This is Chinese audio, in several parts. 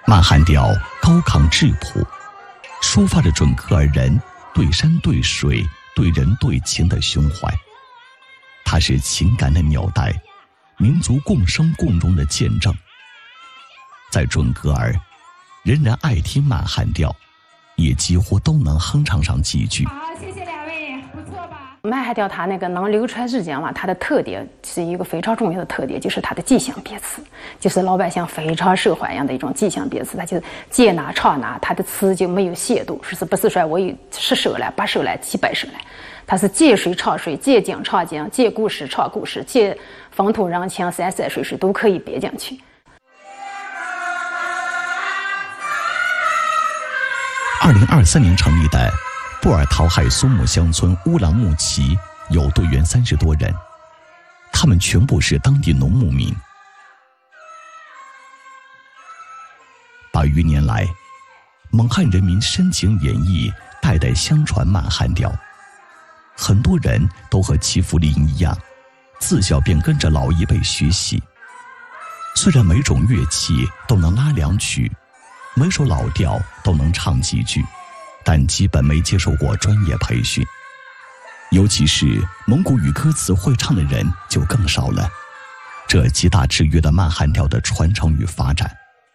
满汉调高亢质朴，抒发着准噶尔人对山对水对人对情的胸怀。它是情感的纽带，民族共生共荣的见证。在准噶尔，人人爱听满汉调，也几乎都能哼唱上几句。 好，谢谢两位，不错吧？ 满汉调它那个能流传至今嘛，它的特点是一个非常重要的特点，就是它的吉祥别词，就是老百姓非常受欢迎的一种吉祥别词。它就是借哪唱哪，它的词就没有亵渎，不是说我有10首来、8首来、700首来，它是借水唱水，借景唱景，借故事唱故事，借风土人情、山山水水都可以编进去。 2023年成立的布尔陶海苏木乡村乌朗木齐有队员30多人，他们全部是当地农牧民。100余年来，蒙汉人民深情演绎，代代相传满汉调。很多人都和齐福林一样，自小便跟着老一辈学习。虽然每种乐器都能拉2曲，每首老调都能唱几句，但基本没接受过专业培训。尤其是蒙古语歌词会唱的人就更少了，这极大制约了满汉调的传承与发展。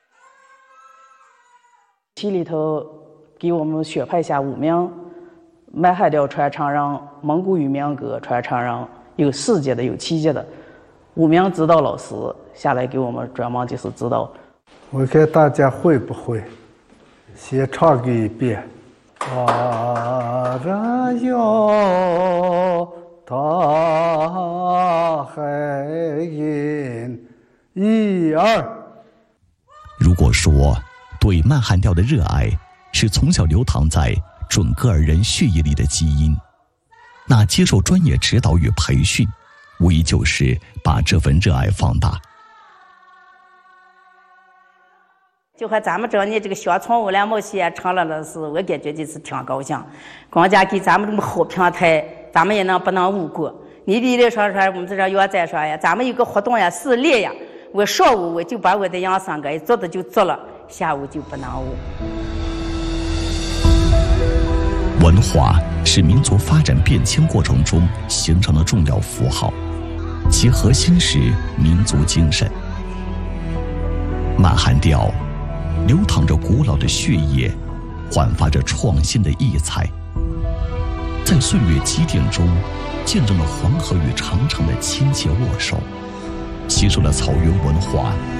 系里头给我们选派下5名满汉调传承人、蒙古语民歌传承人，有4级的，有7级的，5名指导老师下来给我们专门就是指导。 我看大家会不会，先唱个一遍。啊啦哟，大海音，1、2。 如果说对满汉调的热爱是从小流淌在准噶尔人血液里的基因，那接受专业指导与培训，无疑就是把这份热爱放大。 就和咱们这你这个乡村乌兰木齐成了的是，我感觉就是挺高兴。光家给咱们这么好平台，咱们也不能误过。你比如说我们这要再说呀，咱们有个活动呀，是练呀，我上午我就把我的养生给做的就做了，下午就不能误。 文化是民族发展变迁过程中形成的重要符号，其核心是民族精神。满汉调流淌着古老的血液，焕发着创新的异彩，在岁月积淀中见证了黄河与长城的亲切握手，吸收了草原文化